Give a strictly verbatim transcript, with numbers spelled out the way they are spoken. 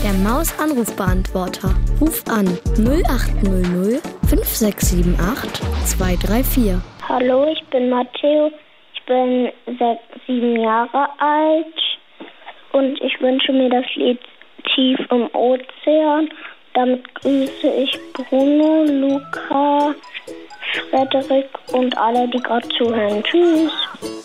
Der Maus-Anrufbeantworter. Ruf an null acht null null fünf sechs sieben acht zwei drei vier. Hallo, ich bin Matteo. Ich bin sechs, sieben Jahre alt und ich wünsche mir das Lied Tief im Ozean. Damit grüße ich Bruno, Luca, Frederik und alle, die gerade zuhören. Tschüss.